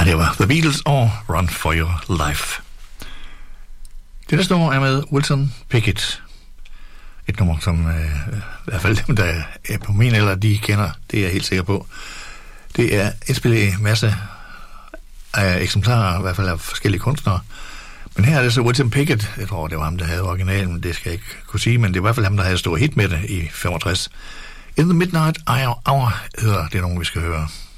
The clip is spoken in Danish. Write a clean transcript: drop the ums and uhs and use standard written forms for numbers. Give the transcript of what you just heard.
Ja, det var The Beatles og Run for Your Life. Det næste nummer er med Wilson Pickett. Et nummer, som i hvert fald dem, der er på min alder, de kender, det er jeg helt sikker på. Det er indspillet en masse af eksemplarer, i hvert fald af forskellige kunstnere. Men her er det så Wilson Pickett. Jeg tror, det var ham, der havde originalen, det skal jeg ikke kunne sige, men det var i hvert fald ham, der havde stor hit med det i 65. In the Midnight Hour hedder det nummer, vi skal høre.